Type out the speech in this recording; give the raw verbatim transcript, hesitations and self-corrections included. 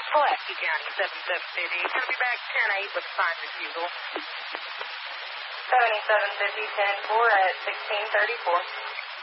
Pulaski County, seven seven fifty. It's going to be back ten eight with sign refusal. seventy-seven fifty, ten four at sixteen thirty-four.